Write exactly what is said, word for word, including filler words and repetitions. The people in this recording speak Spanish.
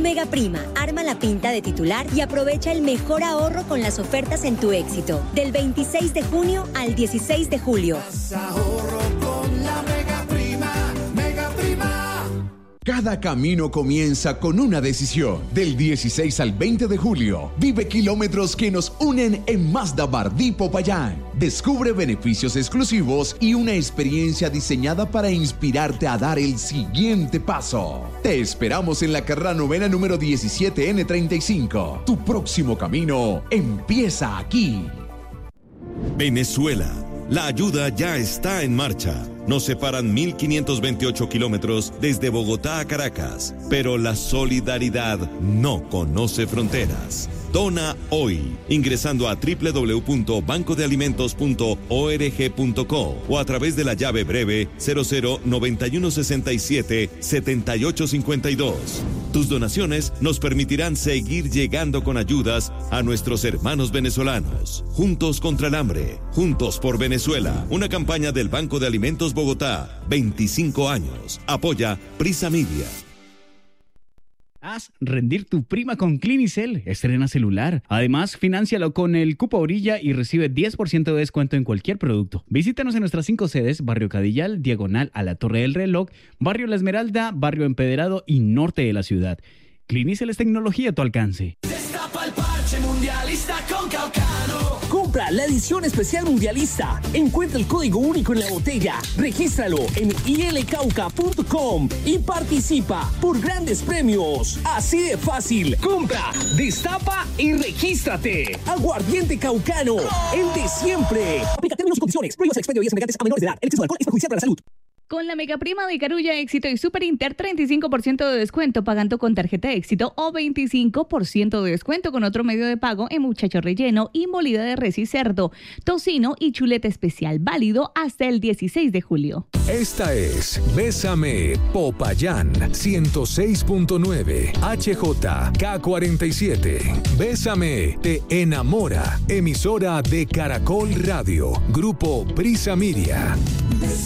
Omega Prima, arma la pinta de titular y aprovecha el mejor ahorro con las ofertas en tu éxito. Del veintiséis de junio al dieciséis de julio. Ahorro con la Mega Prima, Mega Prima. Cada camino comienza con una decisión. Del dieciséis al veinte de julio, vive kilómetros que nos unen en Mazda Bardí Popayán. Descubre beneficios exclusivos y una experiencia diseñada para inspirarte a dar el siguiente paso. Te esperamos en la carrera novena número diecisiete ene treinta y cinco. Tu próximo camino empieza aquí. Venezuela. La ayuda ya está en marcha. Nos separan mil quinientos veintiocho kilómetros desde Bogotá a Caracas, pero la solidaridad no conoce fronteras. Dona hoy, ingresando a doble u doble u doble u punto banco de alimentos punto org punto co o a través de la llave breve cero cero noventa y uno sesenta y siete setenta y ocho cincuenta y dos. Tus donaciones nos permitirán seguir llegando con ayudas a nuestros hermanos venezolanos. Juntos contra el hambre, juntos por Venezuela. Una campaña del Banco de Alimentos Bogotá, veinticinco años. Apoya Prisa Media. Haz rendir tu prima con Clinicel. Estrena celular. Además, fináncialo con el cupo Orilla y recibe diez por ciento de descuento en cualquier producto. Visítanos en nuestras cinco sedes: Barrio Cadillal, diagonal a la Torre del Reloj, Barrio La Esmeralda, Barrio Empedrado y norte de la ciudad. Clinicel es tecnología a tu alcance. Destapa el parche mundialista con Caucano. Compra la edición especial mundialista. Encuentra el código único en la botella. Regístralo en i ele cauca punto com y participa por grandes premios. Así de fácil. Compra, destapa y regístrate. Aguardiente Caucano, el de siempre. Aplica términos y condiciones. Prohíbas el expendio de bebidas embriagantes a menores de edad. El exceso de alcohol es perjudicial para la salud. Con la Mega Prima de Carulla, Éxito y Super Inter, treinta y cinco por ciento de descuento pagando con tarjeta Éxito o veinticinco por ciento de descuento con otro medio de pago en muchacho relleno y molida de res y cerdo, tocino y chuleta especial, válido hasta el dieciséis de julio. Esta es Bésame Popayán ciento seis punto nueve H J K cuarenta y siete. Bésame te enamora. Emisora de Caracol Radio. Grupo Prisa Media.